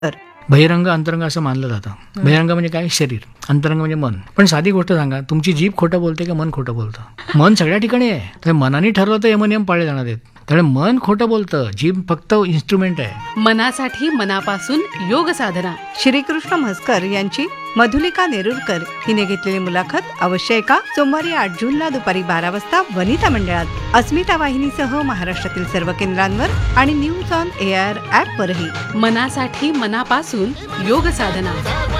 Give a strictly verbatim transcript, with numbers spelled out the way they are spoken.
तर बहिरंग अंतरंग असं मानलं जातं. बहिरंग म्हणजे काय? शरीर. अंतरंग म्हणजे मन. पण साधी गोष्ट सांगा, तुमची जीभ खोटं बोलते का मन खोटं बोलतं? मन सगळ्या ठिकाणी आहे. तर मनाने ठरवलं तर यमनियम पाळले जाणार आहेत. त्यामुळे मन खोटं बोलतं, जीभ फक्त इन्स्ट्रुमेंट आहे. मनासाठी मनापासून योग साधना. श्रीकृष्ण म्हसकर यांची मधुलिका नेरुरकर हिने घेतलेली मुलाखत अवश्य ऐका. सोमवारी आठ जूनला दुपारी बारा वाजता वनिता मंडळात अस्मिता वाहिनीसह महाराष्ट्रातील सर्व केंद्रांवर आणि न्यूज ऑन एअर ऍप वरही. मनासाठी मनापासून योग साधना.